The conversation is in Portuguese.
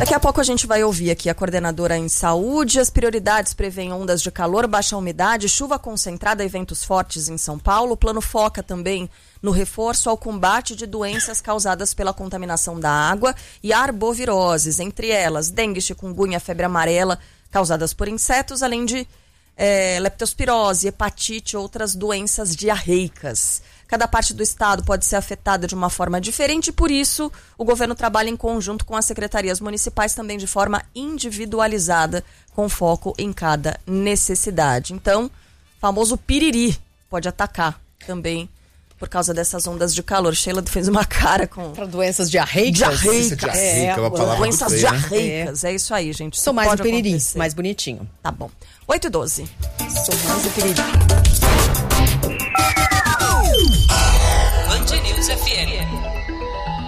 Daqui a pouco a gente vai ouvir aqui a coordenadora em saúde. As prioridades prevêem ondas de calor, baixa umidade, chuva concentrada e ventos fortes em São Paulo. O plano foca também no reforço ao combate de doenças causadas pela contaminação da água e arboviroses, entre elas dengue, chikungunya, febre amarela, causadas por insetos, além de leptospirose, hepatite e outras doenças diarreicas. Cada parte do estado pode ser afetada de uma forma diferente e, por isso, o governo trabalha em conjunto com as secretarias municipais também de forma individualizada, com foco em cada necessidade. Então, o famoso piriri pode atacar também por causa dessas ondas de calor. Sheila fez uma cara com... Para doenças diarreicas. Diarreica, é uma palavra doenças diarreicas, é isso aí, gente. Sou mais um piriri, acontecer. mais bonitinho. Tá bom. 8h12. Sou mais um piriri. Band News FM.